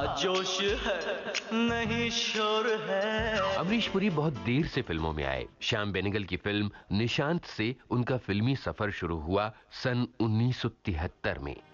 जोश है नहीं शोर है। अमरीश पुरी बहुत देर से फिल्मों में आए। श्याम बेनेगल की फिल्म निशांत से उनका फिल्मी सफर शुरू हुआ सन 1973 में।